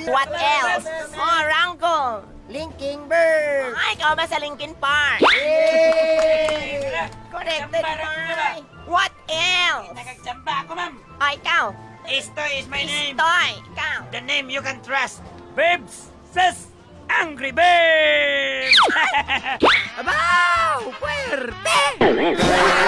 What else? Rango. Linking Bird. Ay, ikaw ba sa Linkin Park? Yay! Corrected, boy. What else? Nagagtsamba ako, ma'am. Ay, ikaw. Estoy is my name. Toy, ikaw. The name you can trust. Babes says Angry Babes! Abaw! Puwerte!